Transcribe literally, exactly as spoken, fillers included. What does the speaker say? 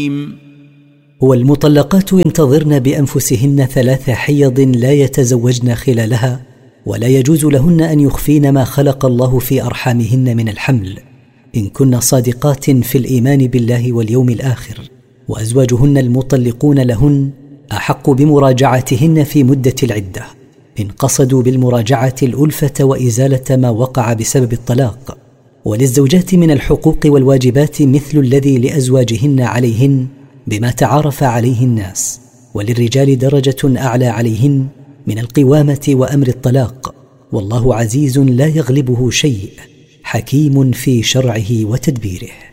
والمطلقات ينتظرن بأنفسهن ثلاث حيض لا يتزوجن خلالها، ولا يجوز لهن أن يخفين ما خلق الله في أرحامهن من الحمل، إن كن صادقات في الإيمان بالله واليوم الآخر. وأزواجهن المطلقون لهن أحق بمراجعتهن في مدة العدة، إن قصدوا بالمراجعة الألفة وإزالة ما وقع بسبب الطلاق. وللزوجات من الحقوق والواجبات مثل الذي لأزواجهن عليهن بما تعارف عليه الناس، وللرجال درجة أعلى عليهن من القوامة وأمر الطلاق. والله عزيز لا يغلبه شيء، حكيم في شرعه وتدبيره.